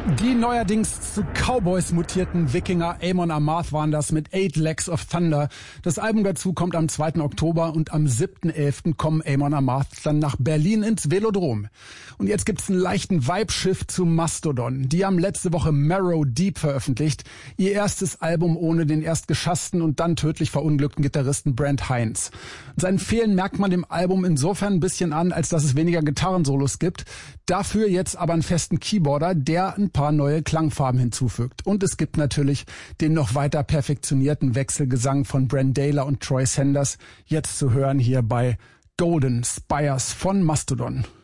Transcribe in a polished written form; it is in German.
Die neuerdings zu Cowboys mutierten Wikinger Amon Amarth waren das mit 8 Legs of Thunder. Das Album dazu kommt am 2. Oktober und am 7.11. kommen Amon Amarth dann nach Berlin ins Velodrom. Und jetzt gibt's einen leichten Vibe-Shift zu Mastodon. Die haben letzte Woche Marrow Deep veröffentlicht. Ihr erstes Album ohne den erst geschassten und dann tödlich verunglückten Gitarristen Brent Hinds. Sein Fehlen merkt man dem Album insofern ein bisschen an, als dass es weniger Gitarrensolos gibt. Dafür jetzt aber einen festen Keyboarder, der ein paar neue Klangfarben hinzufügt. Und es gibt natürlich den noch weiter perfektionierten Wechselgesang von Bren Dailor und Troy Sanders, jetzt zu hören hier bei Golden Spires von Mastodon.